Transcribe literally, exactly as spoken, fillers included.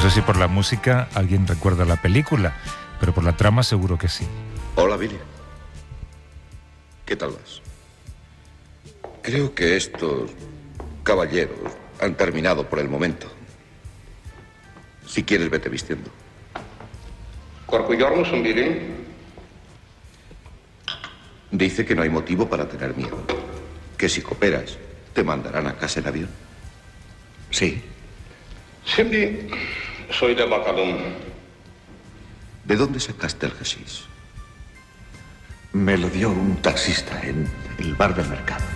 sé si por la música alguien recuerda la película, pero por la trama seguro que sí. Hola, Billy. ¿Qué tal vas? Creo que estos caballeros han terminado por el momento. Si quieres, vete vistiendo. Corcullor musun, Billy. Dice que no hay motivo para tener miedo. Que si cooperas, te mandarán a casa en avión. Sí. Siempre soy de Bacalún. ¿De dónde sacaste el hashish? Me lo dio un taxista en el bar del mercado.